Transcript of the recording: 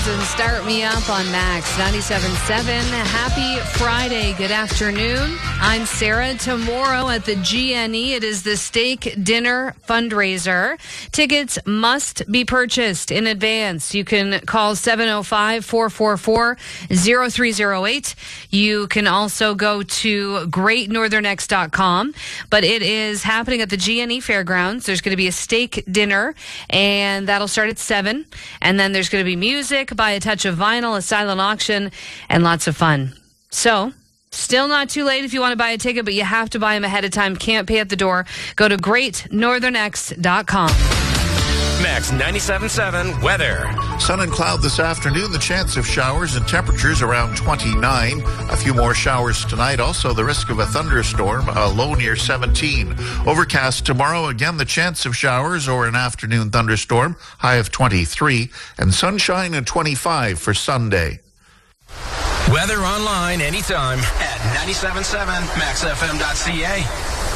Showers and Start Me Up on Max 97.7. Happy Friday. Good afternoon. I'm Sarah. Tomorrow at the GNE, it is the steak dinner fundraiser. Tickets must be purchased in advance. You can call 705-444-0308. You can also go to greatnorthernx.com. But it is happening at the GNE Fairgrounds. There's going to be a steak dinner, and that'll start at 7. And then there's going to be music, Buy a Touch of Vinyl, a silent auction, and lots of fun. So, still not too late if you want to buy a ticket, but you have to buy them ahead of time. Can't pay at the door. Go to greatnorthernx.com. Max 97.7 weather. Sun and cloud this afternoon. The chance of showers and temperatures around 29. A few more showers tonight. Also, the risk of a thunderstorm, a low near 17. Overcast tomorrow. Again, the chance of showers or an afternoon thunderstorm. High of 23. And sunshine at 25 for Sunday. Weather online anytime at 97.7maxfm.ca.